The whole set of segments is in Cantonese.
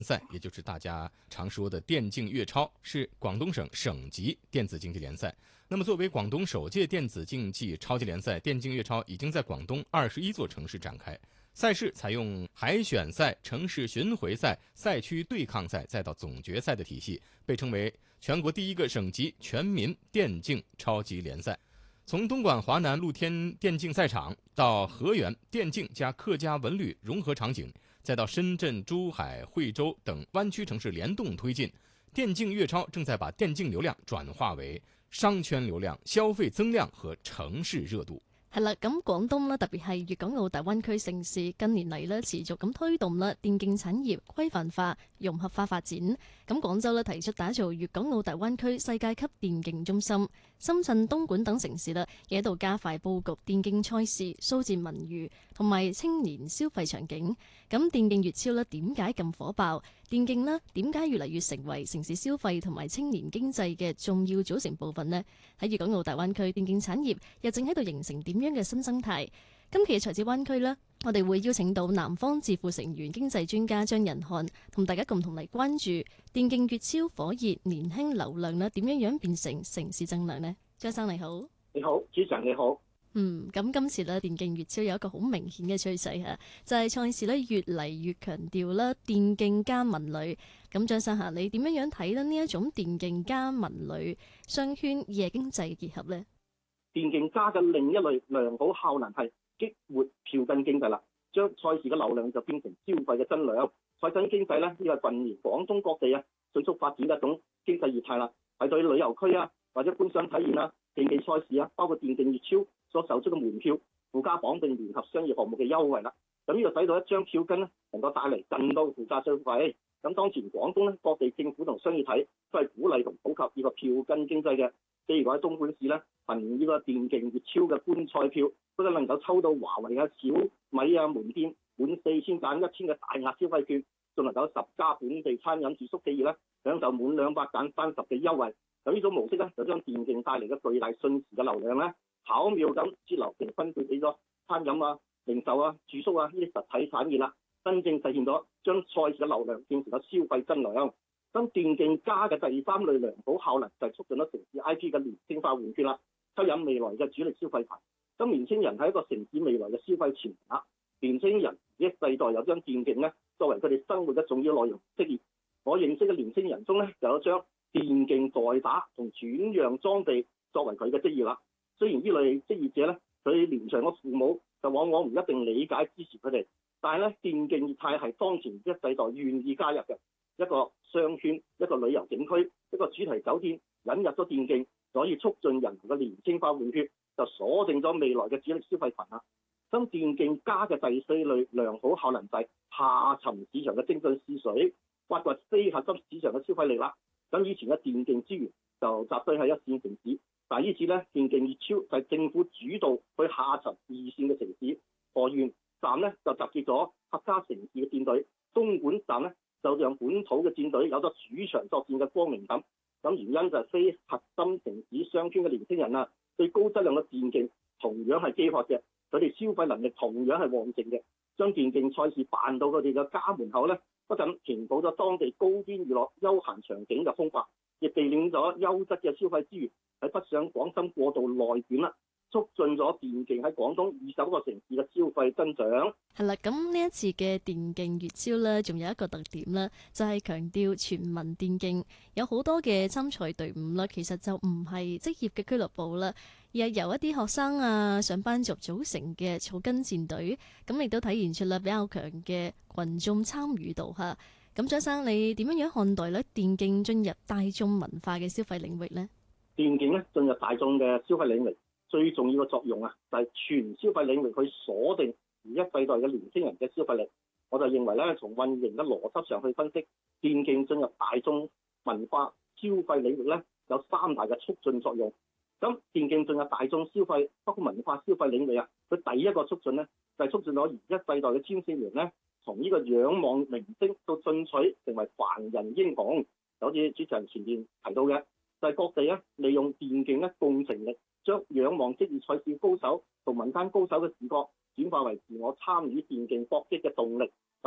赛，也就是大家常说的电竞粤超，是广东省省级电子竞技联赛。那么作为广东首届电子竞技超级联赛，电竞粤超已经在广东21座城市展开。赛事采用海选赛、城市巡回赛、赛区对抗赛，再到总决赛的体系，被称为全国第一个省级全民电竞超级联赛。从东莞华南露天电竞赛场到河源电竞加客家文旅融合场景，再到深圳、珠海、惠州等湾区城市联动推进，电竞粤超正在把电竞流量转化为商圈流量、消费增量和城市熱度。 係啦，咁廣東啦，特別係粵港澳大灣區城市近年嚟咧，持續咁推動啦電競產業規範化、融合化發展。咁廣州咧提出打造粵港澳大灣區世界級電競中心，深圳、東莞等城市啦，亦喺度加快佈局電競賽事、數字文娛同埋青年消費場景。咁電競粵超咧點解咁火爆？電競呢點解越嚟越成為城市消費同埋青年經濟嘅重要組成部分呢？喺粵港澳大灣區電競產業又正喺度形成點樣嘅新生態？今期嘅財智灣區呢，我哋會邀請到南方智庫成員經濟專家張仁漢，同大家共同嚟關注電競粵超火熱年輕流量呢點樣變成城市增量呢？張生你好。 你好，主持人你好。 咁今次咧電競粵超有一個好明顯嘅趨勢嚇，就係賽事咧越嚟越強調啦電競加文旅。咁張生你點樣睇呢一種電競加文旅商圈夜經濟嘅結合呢？ 電競加嘅另一類良好效能係激活票根經濟啦，將賽事嘅流量就變成消費嘅增量。賽真經濟咧呢個近年廣東各地迅速發展嘅一種經濟業態啦，係對旅遊區或者觀賞體驗競技賽事包括電競粵超所售出嘅門票附加綁定聯合商業項目嘅優惠啦。咁呢個使到一張票根能夠帶嚟更多嘅附加消費。咁當前廣東各地政府同商業體都係鼓勵同普及呢個票根經濟嘅。譬如講喺東莞市憑呢個電競粵超嘅觀賽票，不僅能夠抽到華為小米門店滿4000減1000嘅大額消費券，仲能夠10家本地餐飲住宿企業享受滿200減30嘅優惠。咁呢種模式就將電競帶嚟嘅巨大瞬時嘅流量巧妙咁節流並分配俾咗餐飲零售住宿呢啲實體產業啦，真正實現咗將賽事嘅流量變成咗消費增量。咁電競加嘅第三類良好效能就係促進咗城市 IP 嘅年輕化換血啦，吸引未來嘅主力消費群。咁年輕人係一個城市未來嘅消費潛能。年輕人呢一世代有將電競作為佢哋生活嘅重要內容職業。我認識嘅年輕人中就有將電競代打同轉讓裝備作為佢嘅職業啦。雖然呢類職業者佢年長嘅父母就往往唔一定理解支持佢哋，但係電競業態係當前一世代願意加入嘅一個商圈，一個旅遊景區，一個主題酒店引入咗電競，可以促進人嘅年輕化換血，就鎖定咗未來嘅主力消費群啦。咁電競加嘅第四類良好效能就係下沉市場嘅精進試水，挖掘非核心市場嘅消費力啦。咁以前嘅電競資源就集堆喺一線城市，但係呢次電競粵超就係政府主導去下沉二線嘅城市。河源站就集結咗客家城市嘅戰隊，東莞站就讓本土嘅戰隊有咗主場作戰嘅光明感。咁原因就係非核心城市商圈嘅年輕人對高質量嘅電競同樣係飢渴嘅，佢哋消費能力同樣係旺盛嘅。將電競賽事辦到佢哋嘅家門口不僅填補咗當地高端娛樂休閒場景嘅空白，亦避免咗優質嘅消費資源喺北上廣深過度內卷啦，促進咗電競喺廣東20個城市嘅消費增長。 係啦，咁呢一次嘅電競粵超呢，仲有一個特點呢，就係強調全民電競，有好多嘅參賽隊伍啦，其實就唔係職業嘅俱樂部啦，而係由一啲學生上班族組成嘅草根戰隊，咁亦都體現出啦比較強嘅群眾參與度嚇。咁張生，你點樣看待咧電競進入大眾文化嘅消費領域呢？ 電競進入大眾嘅消費領域，最重要嘅作用就係全消費領域去鎖定而一世代嘅年輕人嘅消費力。我就認為從運營嘅邏輯上去分析，電競進入大眾文化消費領域有3大嘅促進作用。咁電競進入大眾消費，包括文化消費領域佢第一個促進就係促進咗而一世代嘅青少年從呢個仰望明星到進取成為凡人英雄。就好似主持人前面提到嘅，就係各地利用電競共情力，將仰望職業賽事高手同民間高手嘅視覺轉化為自我參與電競搏擊嘅動力。咁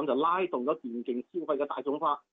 咁就拉動咗電競消費嘅大眾化，